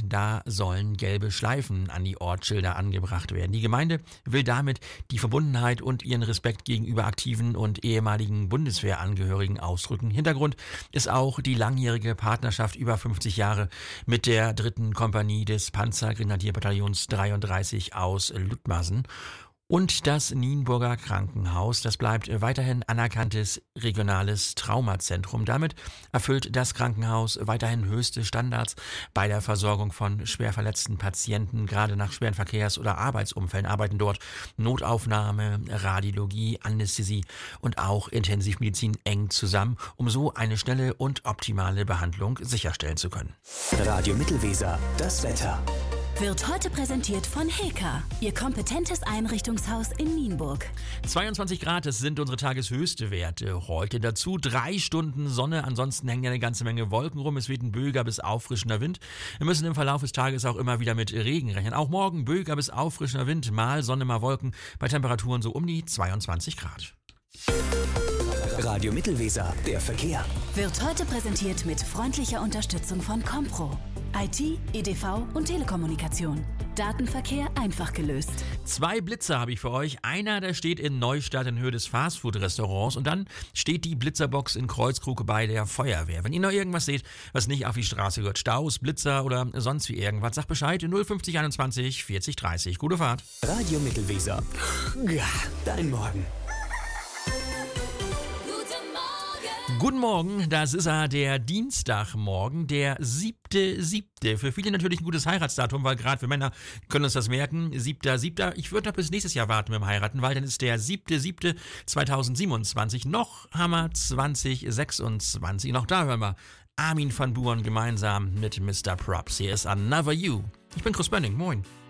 Da sollen gelbe Schleifen an die Ortsschilder angebracht werden. Die Gemeinde will damit die Verbundenheit und ihren Respekt gegenüber aktiven und ehemaligen Bundeswehrangehörigen ausdrücken. Hintergrund ist auch die langjährige Partnerschaft über 50 Jahre mit der 3. Kompanie des Panzergrenadierbataillons 33 aus Lüttmasen. Und das Nienburger Krankenhaus, das bleibt weiterhin anerkanntes regionales Traumazentrum. Damit erfüllt das Krankenhaus weiterhin höchste Standards bei der Versorgung von schwer verletzten Patienten. Gerade nach schweren Verkehrs- oder Arbeitsunfällen arbeiten dort Notaufnahme, Radiologie, Anästhesie und auch Intensivmedizin eng zusammen, um so eine schnelle und optimale Behandlung sicherstellen zu können. Radio Mittelweser, das Wetter. Wird heute präsentiert von Heka, Ihr kompetentes Einrichtungshaus in Nienburg. 22 Grad, das sind unsere tageshöchste Werte heute. Dazu 3 Stunden Sonne, ansonsten hängen ja eine ganze Menge Wolken rum. Es weht ein böiger bis auffrischender Wind. Wir müssen im Verlauf des Tages auch immer wieder mit Regen rechnen. Auch morgen böiger bis auffrischender Wind, mal Sonne, mal Wolken, bei Temperaturen so um die 22 Grad. Radio Mittelweser, der Verkehr. Wird heute präsentiert mit freundlicher Unterstützung von Compro. IT, EDV und Telekommunikation. Datenverkehr einfach gelöst. 2 Blitzer habe ich für euch. Einer, der steht in Neustadt in Höhe des Fastfood-Restaurants und dann steht die Blitzerbox in Kreuzkrug bei der Feuerwehr. Wenn ihr noch irgendwas seht, was nicht auf die Straße gehört, Staus, Blitzer oder sonst wie irgendwas, sagt Bescheid. 050 21 40 30. Gute Fahrt. Radio Mittelweser. Ja, dein Morgen. Guten Morgen, das ist der Dienstagmorgen, der 7.7. Für viele natürlich ein gutes Heiratsdatum, weil gerade wir Männer können uns das merken. 7.7. Ich würde noch bis nächstes Jahr warten mit dem Heiraten, weil dann ist der 7.7.2027. Noch haben wir 2026. Noch da hören wir Armin van Buuren gemeinsam mit Mr. Props. Hier ist Another You. Ich bin Chris Bönning, moin.